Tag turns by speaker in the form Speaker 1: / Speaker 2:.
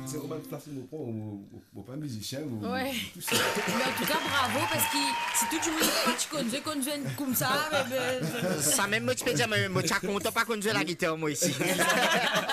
Speaker 1: c'est comment la film on pas musicien ou
Speaker 2: Ouais.
Speaker 1: tout ça.
Speaker 2: Mais en tout cas, bravo, parce que si tout le monde pas tu conduis comme ça,
Speaker 3: Ça même, moi, je peux dire, moi, je suis content pas conduire la guitare, moi, ici.